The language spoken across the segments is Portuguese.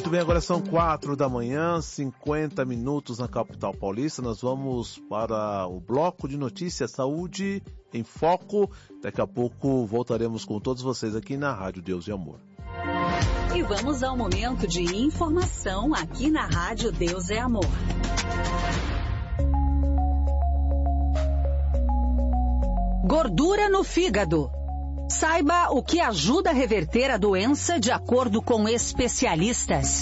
Muito bem, agora são 4 da manhã, 50 minutos na capital paulista. Nós vamos para o bloco de notícias Saúde em Foco. Daqui a pouco voltaremos com todos vocês aqui na Rádio Deus e Amor. E vamos ao momento de informação aqui na Rádio Deus é Amor. Gordura no fígado. Saiba o que ajuda a reverter a doença de acordo com especialistas.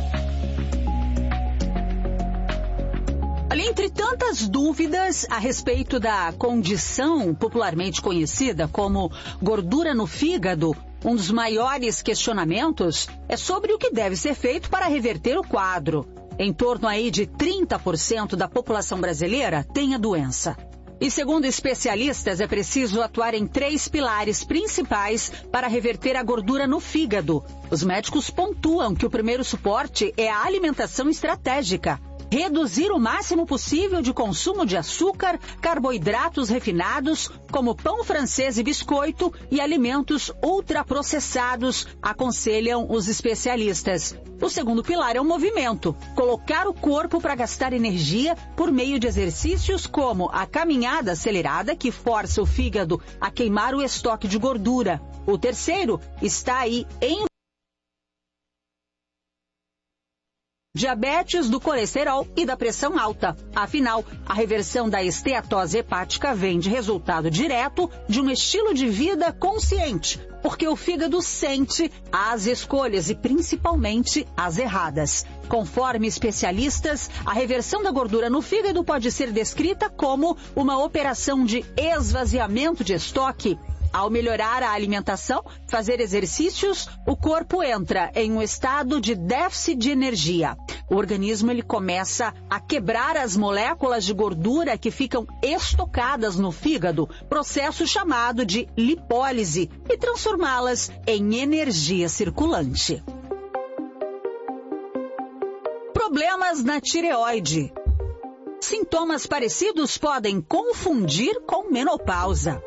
Olha, entre tantas dúvidas a respeito da condição popularmente conhecida como gordura no fígado, um dos maiores questionamentos é sobre o que deve ser feito para reverter o quadro. Em torno aí de 30% da população brasileira tem a doença. E segundo especialistas, é preciso atuar em 3 pilares principais para reverter a gordura no fígado. Os médicos pontuam que o primeiro suporte é a alimentação estratégica. Reduzir o máximo possível de consumo de açúcar, carboidratos refinados, como pão francês e biscoito, e alimentos ultraprocessados, aconselham os especialistas. O segundo pilar é o movimento, colocar o corpo para gastar energia por meio de exercícios como a caminhada acelerada, que força o fígado a queimar o estoque de gordura. O terceiro está aí em diabetes, do colesterol e da pressão alta. Afinal, a reversão da esteatose hepática vem de resultado direto de um estilo de vida consciente, porque o fígado sente as escolhas e principalmente as erradas. Conforme especialistas, a reversão da gordura no fígado pode ser descrita como uma operação de esvaziamento de estoque. Ao melhorar a alimentação, fazer exercícios, o corpo entra em um estado de déficit de energia. O organismo ele começa a quebrar as moléculas de gordura que ficam estocadas no fígado, processo chamado de lipólise, e transformá-las em energia circulante. Problemas na tireoide. Sintomas parecidos podem confundir com menopausa.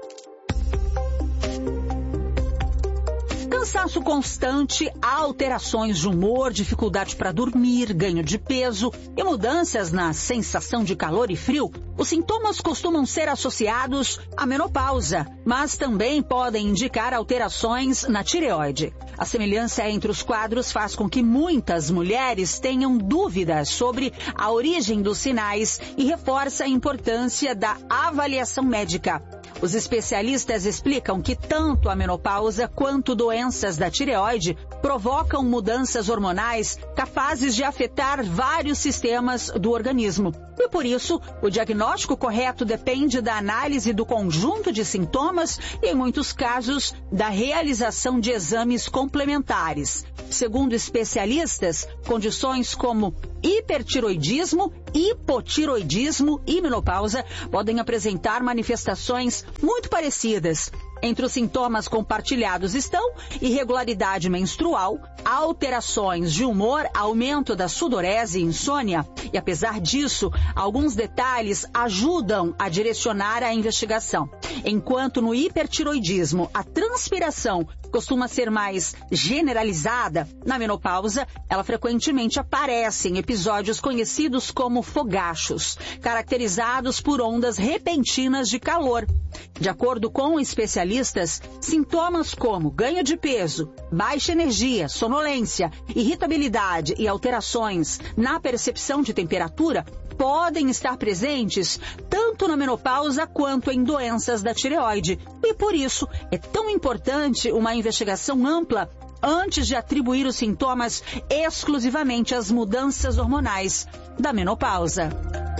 Cansaço constante, alterações de humor, dificuldade para dormir, ganho de peso e mudanças na sensação de calor e frio. Os sintomas costumam ser associados à menopausa, mas também podem indicar alterações na tireoide. A semelhança entre os quadros faz com que muitas mulheres tenham dúvidas sobre a origem dos sinais e reforça a importância da avaliação médica. Os especialistas explicam que tanto a menopausa quanto doenças da tireoide provocam mudanças hormonais capazes de afetar vários sistemas do organismo. E por isso, o diagnóstico correto depende da análise do conjunto de sintomas e, em muitos casos, da realização de exames complementares. Segundo especialistas, condições como hipertiroidismo, hipotiroidismo e menopausa podem apresentar manifestações muito parecidas. Entre os sintomas compartilhados estão irregularidade menstrual, alterações de humor, aumento da sudorese e insônia. E apesar disso, alguns detalhes ajudam a direcionar a investigação. Enquanto no hipertiroidismo a transpiração costuma ser mais generalizada, na menopausa ela frequentemente aparece em episódios conhecidos como fogachos, caracterizados por ondas repentinas de calor. De acordo com especialistas, sintomas como ganho de peso, baixa energia, sonolência, irritabilidade e alterações na percepção de temperatura podem estar presentes tanto na menopausa quanto em doenças da tireoide. E por isso é tão importante uma investigação ampla antes de atribuir os sintomas exclusivamente às mudanças hormonais da menopausa.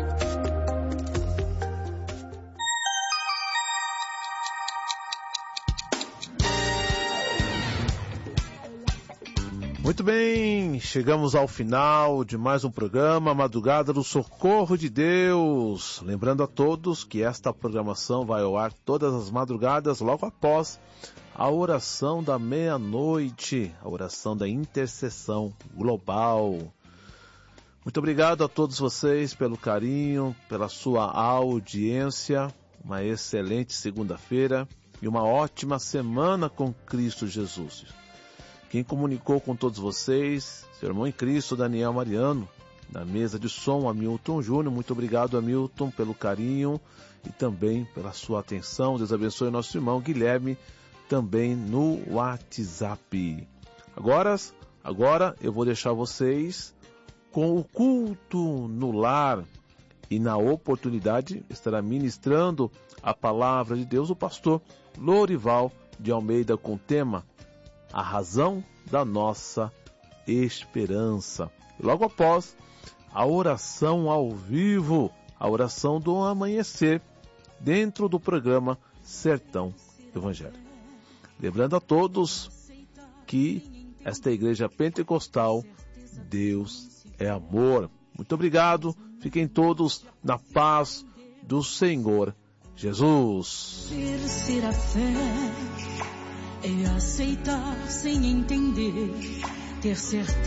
Muito bem, chegamos ao final de mais um programa, Madrugada do Socorro de Deus. Lembrando a todos que esta programação vai ao ar todas as madrugadas, logo após a oração da meia-noite, a oração da intercessão global. Muito obrigado a todos vocês pelo carinho, pela sua audiência. Uma excelente segunda-feira e uma ótima semana com Cristo Jesus. Quem comunicou com todos vocês, seu irmão em Cristo, Daniel Mariano. Na mesa de som, Hamilton Júnior. Muito obrigado, Hamilton, pelo carinho e também pela sua atenção. Deus abençoe o nosso irmão Guilherme, também no WhatsApp. Agora eu vou deixar vocês com o culto no lar. E na oportunidade estará ministrando a palavra de Deus o pastor Lorival de Almeida com o tema A Razão da Nossa Esperança. E logo após, a oração ao vivo, a oração do amanhecer, dentro do programa Sertão Evangélico. Lembrando a todos que esta igreja pentecostal, Deus é amor. Muito obrigado, fiquem todos na paz do Senhor Jesus. Exercer a fé é aceitar sem entender, ter certeza.